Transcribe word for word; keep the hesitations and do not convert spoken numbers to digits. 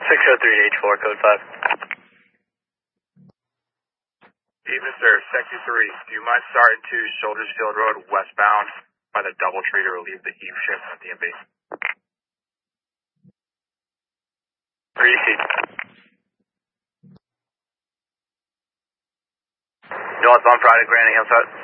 six oh three H four, code five. Evening, sir. Sector three. Do you mind starting to Shoulders Field Road westbound by the double tree to relieve the heave shift at the base? Receipt. Northbound Friday, Granny, outside.